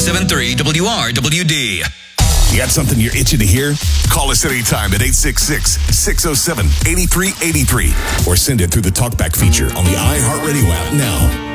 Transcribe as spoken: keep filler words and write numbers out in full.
seven three W R W D. You got something you're itching to hear? Call us anytime at eight six six, six oh seven, eight three eight three or send it through the TalkBack feature on the iHeartRadio app now.